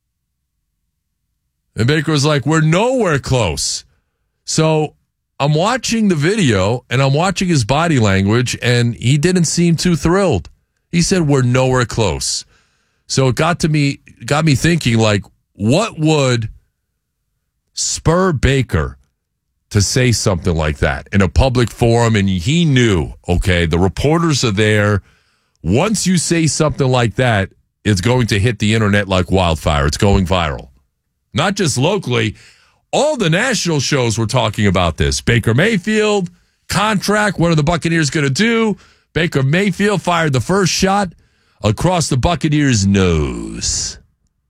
And Baker was like, we're nowhere close. So I'm watching the video, and I'm watching his body language, and he didn't seem too thrilled. He said, we're nowhere close. So it got to me, got me thinking, like, what would spur Baker to say something like that in a public forum? And he knew, okay, the reporters are there. Once you say something like that, it's going to hit the internet like wildfire. It's going viral. Not just locally. All the national shows were talking about this. Baker Mayfield, contract, what are the Buccaneers going to do? Baker Mayfield fired the first shot across the Buccaneers' nose.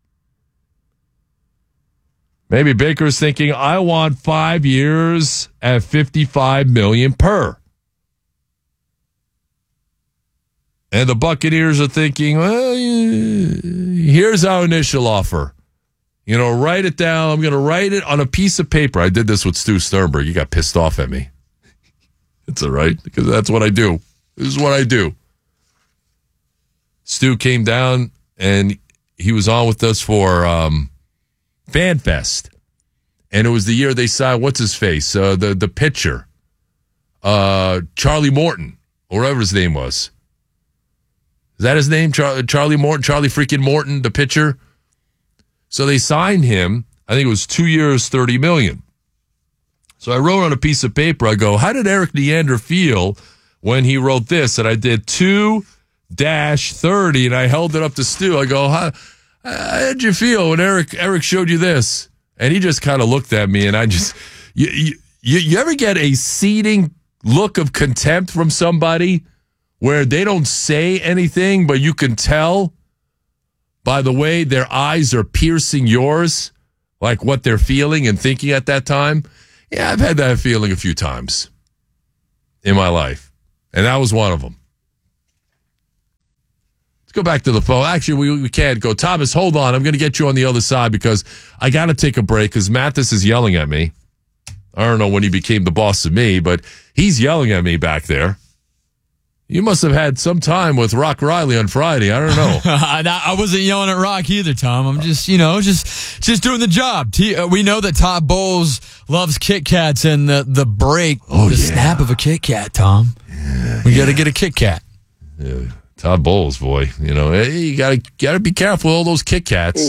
Maybe Baker's thinking, I want five years at fifty-five million dollars per. And the Buccaneers are thinking, well, here's our initial offer. You know, write it down. I'm going to write it on a piece of paper. I did this with Stu Sternberg. You got pissed off at me. It's all right, because that's what I do. This is what I do. Stu came down, and he was on with us for um, Fan Fest. And it was the year they signed, what's his face? Uh, the, the pitcher. Uh, Charlie Morton, or whatever his name was. Is that his name? Char- Charlie Morton? Charlie freaking Morton, the pitcher? So they signed him. I think it was two years, thirty million dollars. So I wrote on a piece of paper, I go, how did Eric Neander feel when he wrote this? And I did two dash thirty, and I held it up to Stu. I go, how, how did you feel when Eric Eric showed you this? And he just kind of looked at me, and I just, you, you, you ever get a seething look of contempt from somebody where they don't say anything, but you can tell by the way their eyes are piercing yours, like what they're feeling and thinking at that time. Yeah, I've had that feeling a few times in my life, and that was one of them. Let's go back to the phone. Actually, we, we can't go. Thomas, hold on. I'm going to get you on the other side because I got to take a break because Mathis is yelling at me. I don't know when he became the boss of me, but he's yelling at me back there. You must have had some time with Rock Riley on Friday. I don't know. I wasn't yelling at Rock either, Tom. I'm just, you know, just just doing the job. T- uh, we know that Todd Bowles loves Kit Kats and the, the break, oh, the yeah. snap of a Kit Kat, Tom. Yeah, we yeah. got to get a Kit Kat. Yeah. Todd Bowles, boy. You know, hey, you got to gotta be careful with all those Kit Kats.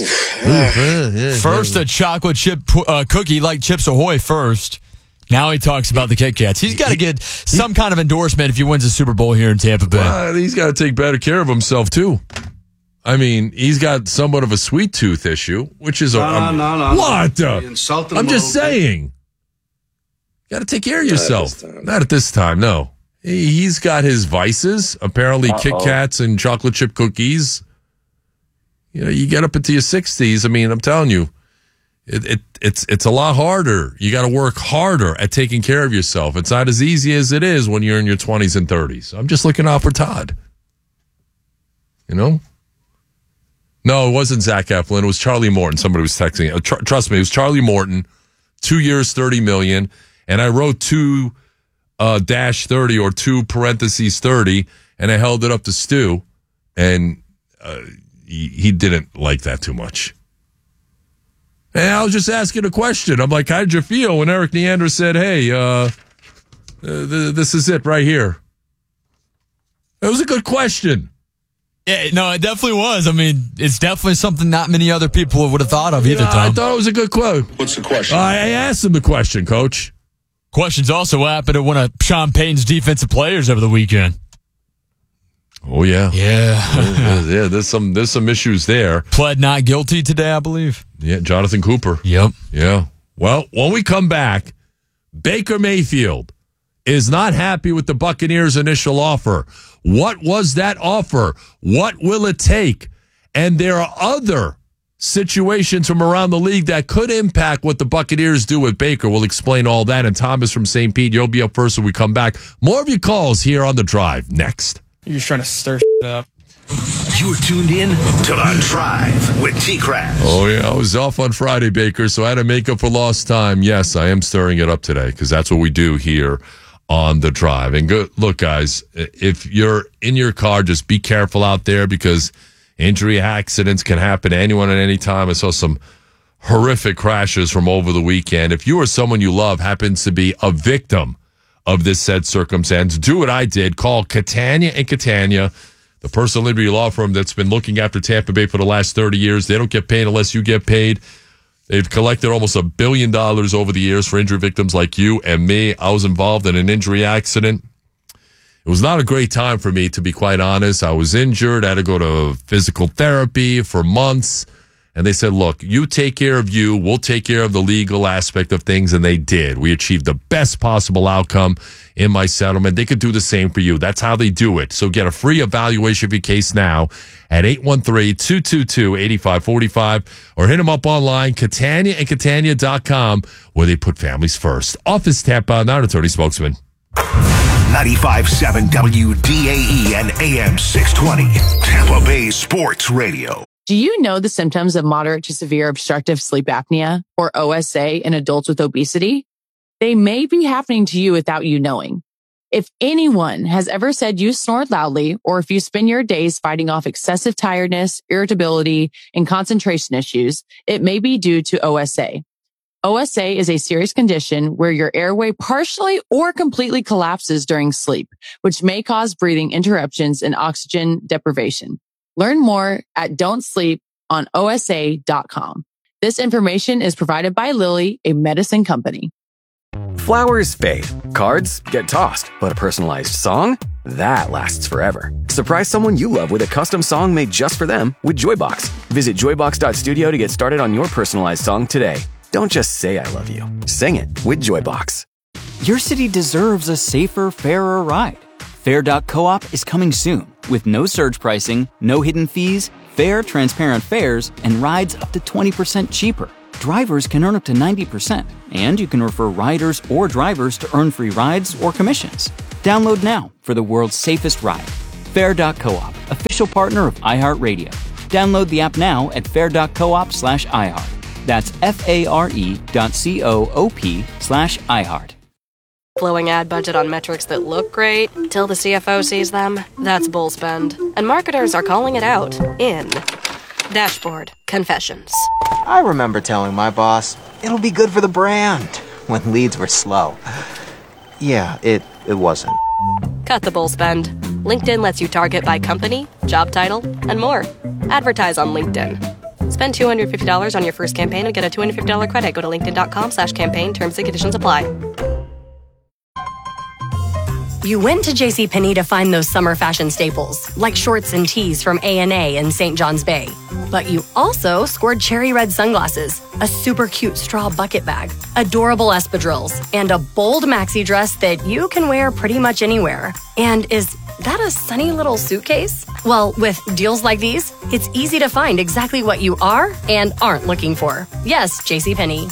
First, a chocolate chip uh, cookie like Chips Ahoy first. Now he talks about the Kit Kats. He's got to get some kind of endorsement if he wins a Super Bowl here in Tampa Bay. Well, he's got to take better care of himself, too. I mean, he's got somewhat of a sweet tooth issue, which is... No, a, no, no, no. What? No. Uh, I'm just saying. Got to take care of yourself. Not at, Not at this time, no. He, he's got his vices, apparently Uh-oh. Kit Kats and chocolate chip cookies. You know, you get up into your sixties, I mean, I'm telling you, It, it it's it's a lot harder. You got to work harder at taking care of yourself. It's not as easy as it is when you're in your twenties and thirties. I'm just looking out for Todd. You know? No, it wasn't Zach Eflin. It was Charlie Morton. Somebody was texting. Uh, tr- trust me, it was Charlie Morton. Two years, thirty million dollars. And I wrote two uh, dash thirty or two parentheses thirty, and I held it up to Stu, and uh, he, he didn't like that too much. And I was just asking a question. I'm like, how did you feel when Eric Neander said, hey, uh, uh, th- this is it right here? It was a good question. Yeah, no, it definitely was. I mean, it's definitely something not many other people would have thought of either, yeah, Tom. I thought it was a good quote. What's the question? Uh, I asked him the question, Coach. Question's also what happened to one of Sean Payton's defensive players over the weekend. Oh, yeah. Yeah. yeah, yeah, there's some there's some issues there. Pled not guilty today, I believe. Yeah, Jonathan Cooper. Yep. Yeah. Well, when we come back, Baker Mayfield is not happy with the Buccaneers' initial offer. What was that offer? What will it take? And there are other situations from around the league that could impact what the Buccaneers do with Baker. We'll explain all that. And Thomas from Saint Pete, you'll be up first when we come back. More of your calls here on The Drive next. You're just trying to stir shit up. You're tuned in to The Drive with T-Crash. Oh, yeah. I was off on Friday, Baker, so I had to make up for lost time. Yes, I am stirring it up today because that's what we do here on The Drive. And go, look, guys, if you're in your car, just be careful out there because injury accidents can happen to anyone at any time. I saw some horrific crashes from over the weekend. If you or someone you love happens to be a victim of this said circumstance, do what I did. Call Catania and Catania, the personal injury law firm that's been looking after Tampa Bay for the last thirty years. They don't get paid unless you get paid. They've collected almost a billion dollars over the years for injury victims like you and me. I was involved in an injury accident. It was not a great time for me, to be quite honest. I was injured. I had to go to physical therapy for months. And they said, look, you take care of you. We'll take care of the legal aspect of things. And they did. We achieved the best possible outcome in my settlement. They could do the same for you. That's how they do it. So get a free evaluation of your case now at eight one three, two two two, eight five four five or hit them up online, Catania and Catania dot com, where they put families first. Office Tampa, not attorney spokesman. ninety-five point seven W D A E and A M six twenty, Tampa Bay Sports Radio. Do you know the symptoms of moderate to severe obstructive sleep apnea, or O S A, in adults with obesity? They may be happening to you without you knowing. If anyone has ever said you snore loudly, or if you spend your days fighting off excessive tiredness, irritability, and concentration issues, it may be due to O S A. O S A is a serious condition where your airway partially or completely collapses during sleep, which may cause breathing interruptions and oxygen deprivation. Learn more at don't sleep on O S A dot com. This information is provided by Lilly, a medicine company. Flowers fade, cards get tossed, but a personalized song? That lasts forever. Surprise someone you love with a custom song made just for them with Joybox. Visit joybox dot studio to get started on your personalized song today. Don't just say I love you. Sing it with Joybox. Your city deserves a safer, fairer ride. Fair dot coop is coming soon with no surge pricing, no hidden fees, fair, transparent fares, and rides up to twenty percent cheaper. Drivers can earn up to ninety percent, and you can refer riders or drivers to earn free rides or commissions. Download now for the world's safest ride. Fair dot coop, official partner of iHeartRadio. Download the app now at fair dot coop slash iHeart. That's F-A-R-E dot C-O-O-P slash iHeart. Blowing ad budget on metrics that look great till the C F O sees them? That's bull spend. And marketers are calling it out in Dashboard Confessions. I remember telling my boss, it'll be good for the brand, when leads were slow. Yeah, it, it wasn't. Cut the bull spend. LinkedIn lets you target by company, job title, and more. Advertise on LinkedIn. Spend two hundred fifty dollars on your first campaign and get a two hundred fifty dollars credit. Go to linkedin.com slash campaign. Terms and conditions apply. You went to JCPenney to find those summer fashion staples, like shorts and tees from A and A in Saint John's Bay. But you also scored cherry red sunglasses, a super cute straw bucket bag, adorable espadrilles, and a bold maxi dress that you can wear pretty much anywhere. And is that a sunny little suitcase? Well, with deals like these, it's easy to find exactly what you are and aren't looking for. Yes, JCPenney.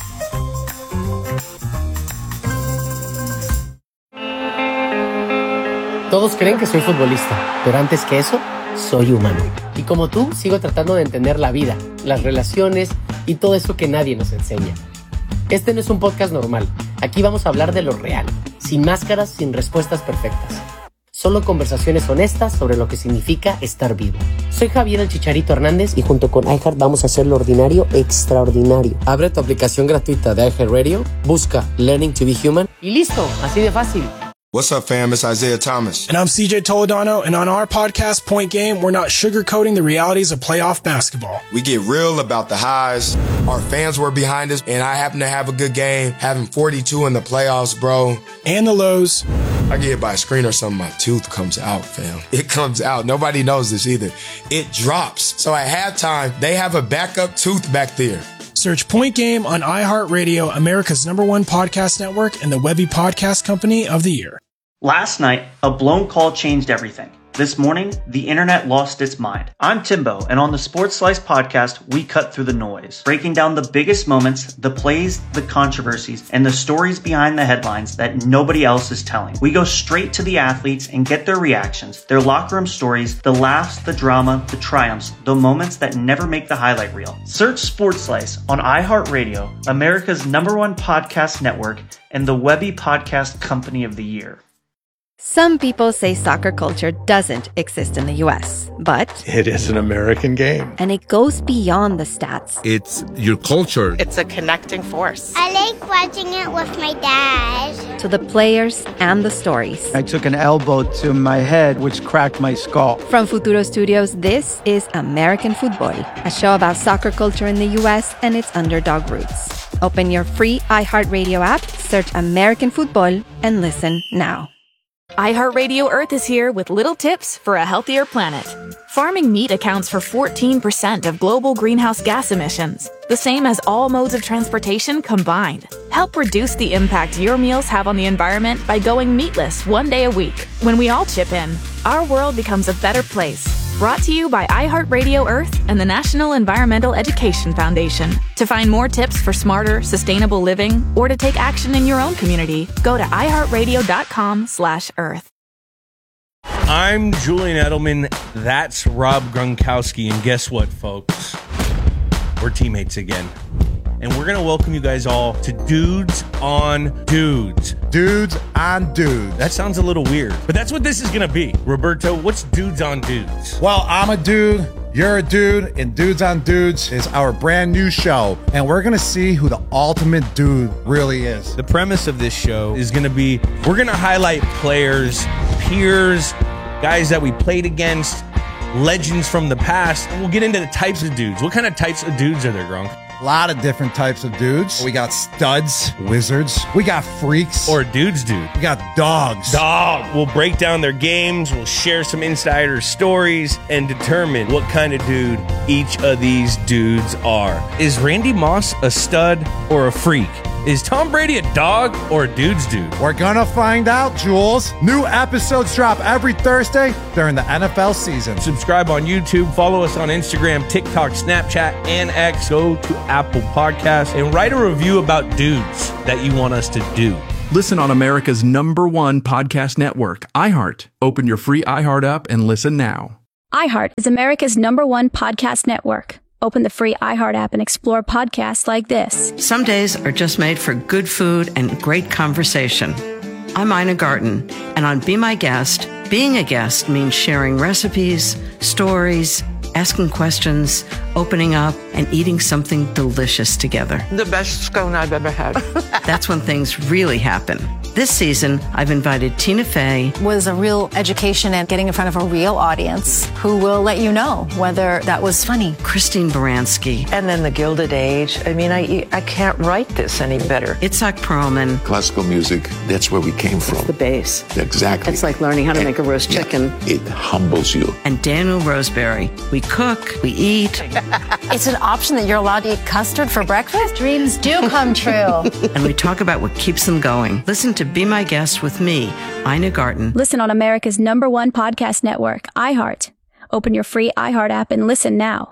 Todos creen que soy futbolista, pero antes que eso, soy humano. Y como tú, sigo tratando de entender la vida, las relaciones y todo eso que nadie nos enseña. Este no es un podcast normal. Aquí vamos a hablar de lo real, sin máscaras, sin respuestas perfectas. Solo conversaciones honestas sobre lo que significa estar vivo. Soy Javier el Chicharito Hernández y junto con iHeart vamos a hacer lo ordinario extraordinario. Abre tu aplicación gratuita de iHeartRadio, busca Learning to be Human y listo, así de fácil. What's up, fam? It's Isaiah Thomas. And I'm C J Toledano, and on our podcast, Point Game, we're not sugarcoating the realities of playoff basketball. We get real about the highs. Our fans were behind us, and I happen to have a good game, having forty-two in the playoffs, bro. And the lows. I get hit by a screen or something, my tooth comes out, fam. It comes out. Nobody knows this either. It drops. So at halftime, they have a backup tooth back there. Search Point Game on iHeartRadio, America's number one podcast network, and the Webby Podcast Company of the Year. Last night, a blown call changed everything. This morning, the internet lost its mind. I'm Timbo, and on the Sports Slice podcast, we cut through the noise, breaking down the biggest moments, the plays, the controversies, and the stories behind the headlines that nobody else is telling. We go straight to the athletes and get their reactions, their locker room stories, the laughs, the drama, the triumphs, the moments that never make the highlight reel. Search Sports Slice on iHeartRadio, America's number one podcast network, and the Webby Podcast Company of the Year. Some people say soccer culture doesn't exist in the U S, but it is an American game. And it goes beyond the stats. It's your culture. It's a connecting force. I like watching it with my dad. To the players and the stories. I took an elbow to my head, which cracked my skull. From Futuro Studios, this is American Football, a show about soccer culture in the U S and its underdog roots. Open your free iHeartRadio app, search American Football, and listen now. iHeartRadio Earth is here with little tips for a healthier planet. Farming meat accounts for fourteen percent of global greenhouse gas emissions, the same as all modes of transportation combined. Help reduce the impact your meals have on the environment by going meatless one day a week. When we all chip in, our world becomes a better place. Brought to you by iHeartRadio Earth and the National Environmental Education Foundation. To find more tips for smarter, sustainable living, or to take action in your own community, go to iHeartRadio.com slash Earth. I'm Julian Edelman. That's Rob Gronkowski. And guess what, folks? We're teammates again. And we're going to welcome you guys all to Dudes on Dudes. Dudes on Dudes. That sounds a little weird, but that's what this is going to be. Roberto, what's Dudes on Dudes? Well, I'm a dude, you're a dude, and Dudes on Dudes is our brand new show, and we're going to see who the ultimate dude really is. The premise of this show is going to be, we're going to highlight players, peers, guys that we played against, legends from the past, and we'll get into the types of dudes. What kind of types of dudes are there, Gronk? A lot of different types of dudes. We got studs, wizards. We got freaks. Or dudes dude. We got dogs. Dog. We'll break down their games. We'll share some insider stories and determine what kind of dude each of these dudes are. Is Randy Moss a stud or a freak? Is Tom Brady a dog or a dude's dude? We're gonna find out, Jules. New episodes drop every Thursday during the N F L season. Subscribe on YouTube, follow us on Instagram, TikTok, Snapchat, and X. Go to Apple Podcasts and write a review about dudes that you want us to do. Listen on America's number one podcast network, iHeart. Open your free iHeart app and listen now. iHeart is America's number one podcast network. Open the free iHeart app and explore podcasts like this. Some days are just made for good food and great conversation. I'm Ina Garten, and on Be My Guest, being a guest means sharing recipes, stories, asking questions, opening up, and eating something delicious together. The best scone I've ever had. That's when things really happen. This season, I've invited Tina Fey. Was a real education and getting in front of a real audience who will let you know whether that was funny. Christine Baranski. And then the Gilded Age. I mean, I I can't write this any better. Itzhak Perlman. Classical music, that's where we came from. The bass. Exactly. It's like learning how to and, make a roast chicken. It humbles you. And Daniel Roseberry. We cook, we eat. It's an option that you're allowed to eat custard for breakfast? Dreams do come true. And we talk about what keeps them going. Listen to Be My Guest with me, Ina Garten. Listen on America's number one podcast network, iHeart. Open your free iHeart app and listen now.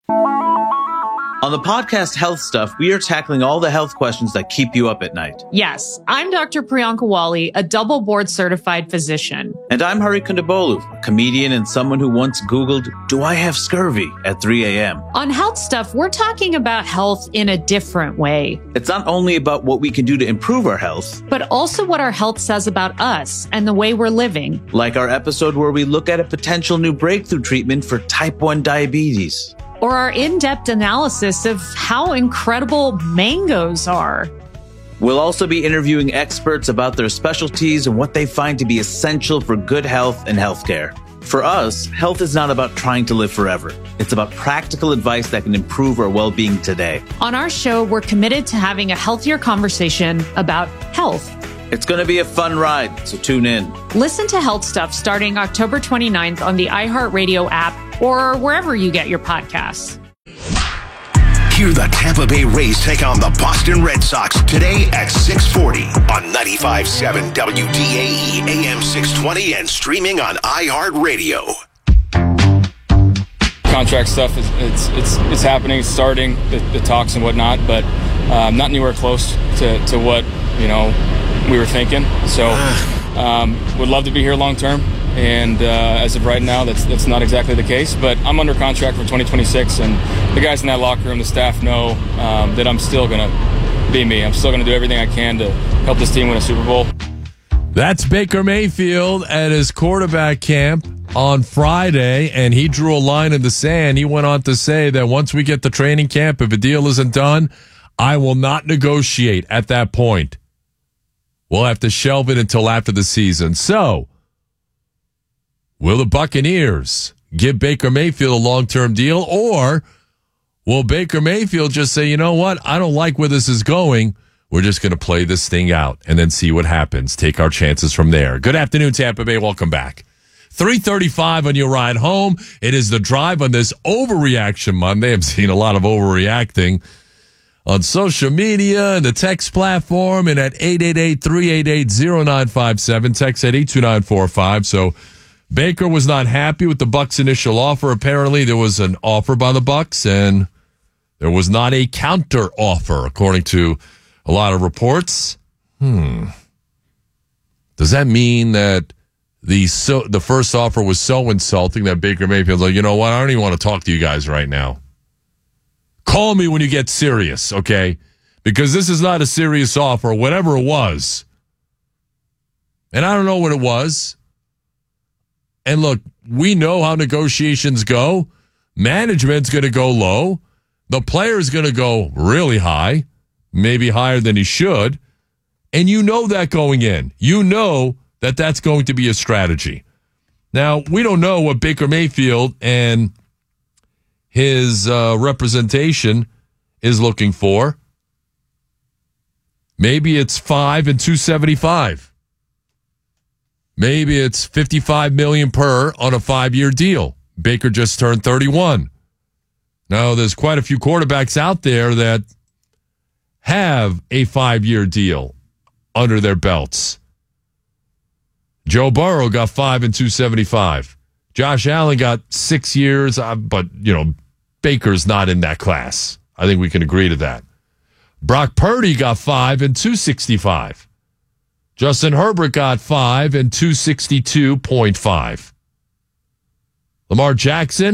On the podcast Health Stuff, we are tackling all the health questions that keep you up at night. Yes, I'm Doctor Priyanka Wali, a double board certified physician. And I'm Hari Kondabolu, a comedian and someone who once Googled, do I have scurvy at three a.m. On Health Stuff, we're talking about health in a different way. It's not only about what we can do to improve our health, but also what our health says about us and the way we're living. Like our episode where we look at a potential new breakthrough treatment for type one diabetes. Or our in-depth analysis of how incredible mangoes are. We'll also be interviewing experts about their specialties and what they find to be essential for good health and healthcare. For us, health is not about trying to live forever. It's about practical advice that can improve our well-being today. On our show, we're committed to having a healthier conversation about health. It's going to be a fun ride, so tune in. Listen to Health Stuff starting October twenty-ninth on the iHeartRadio app or wherever you get your podcasts. Hear the Tampa Bay Rays take on the Boston Red Sox today at six forty on ninety-five point seven W D A E A M six twenty and streaming on iHeartRadio. Contract stuff is it's it's it's happening, it's starting the, the talks and whatnot, but um, not anywhere close to, to what you know we were thinking. So um, would love to be here long term, and uh, as of right now, that's that's not exactly the case. But I'm under contract for twenty twenty-six, and the guys in that locker room, the staff know um, that I'm still gonna be me. I'm still gonna do everything I can to help this team win a Super Bowl. That's Baker Mayfield at his quarterback camp on Friday, and he drew a line in the sand. He went on to say that once we get to training camp, if a deal isn't done, I will not negotiate at that point. We'll have to shelve it until after the season. So, will the Buccaneers give Baker Mayfield a long-term deal, or will Baker Mayfield just say, you know what, I don't like where this is going. We're just going to play this thing out and then see what happens. Take our chances from there. Good afternoon, Tampa Bay. Welcome back. three thirty-five on your ride home. It is the drive on this Overreaction Monday. I've seen a lot of overreacting on social media and the text platform and at eight eight eight, three eight eight, zero nine five seven. Text at eight two nine four five. So Baker was not happy with the Bucs' initial offer. Apparently there was an offer by the Bucs and there was not a counter offer, according to a lot of reports. Hmm. Does that mean that the so the first offer was so insulting that Baker Mayfield's like, you know what, I don't even want to talk to you guys right now. Call me when you get serious, okay? Because this is not a serious offer, whatever it was. And I don't know what it was. And look, we know how negotiations go. Management's going to go low. The player's going to go really high, maybe higher than he should. And you know that going in. You know that that's going to be a strategy. Now, we don't know what Baker Mayfield and his uh, representation is looking for. Maybe it's five and two seventy-five. Maybe it's fifty-five million per on a five-year deal. Baker just turned thirty-one. Now, there's quite a few quarterbacks out there that have a five-year deal under their belts. Joe Burrow got five and two seventy-five. Josh Allen got six years, uh, but, you know, Baker's not in that class. I think we can agree to that. Brock Purdy got five and two sixty-five. Justin Herbert got five and two sixty-two point five. Lamar Jackson